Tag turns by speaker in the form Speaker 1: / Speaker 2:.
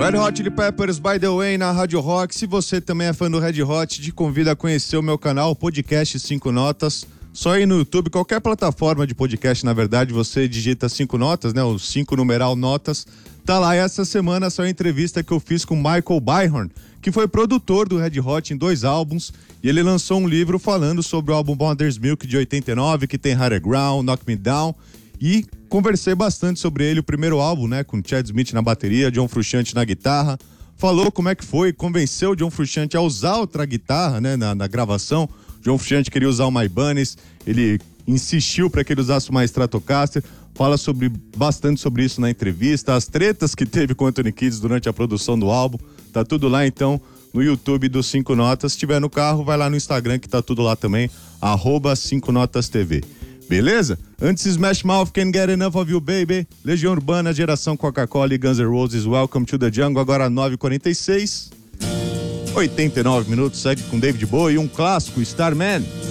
Speaker 1: Red Hot Chili Peppers, By The Way, na Rádio Rock. Se você também é fã do Red Hot, te convido a conhecer o meu canal, Podcast 5 Notas. Só aí no YouTube, qualquer plataforma de podcast, na verdade, você digita 5 notas, né? O 5 numeral notas. Tá lá, e essa semana saiu a entrevista que eu fiz com Michael Byron, que foi produtor do Red Hot em 2 álbuns, e ele lançou um livro falando sobre o álbum Mother's Milk de 89, que tem Higher Ground, Knock Me Down, e conversei bastante sobre ele, o primeiro álbum, né, com Chad Smith na bateria, John Frusciante na guitarra. Falou como é que foi, convenceu o John Frusciante a usar outra guitarra, né, na gravação. John Frusciante queria usar o My Bunnies, ele insistiu para que ele usasse uma Stratocaster. Fala bastante sobre isso na entrevista, as tretas que teve com Anthony Kiedis durante a produção do álbum. Tá tudo lá então no YouTube do 5 Notas. Se tiver no carro, vai lá no Instagram que tá tudo lá também, @5NotasTV. Beleza? Antes, Smash Mouth, Can't Get Enough of You, Baby. Legião Urbana, Geração Coca-Cola e Guns N' Roses, Welcome to the Jungle. Agora 9h46, 89 minutos, segue com David Bowie e um clássico, Starman.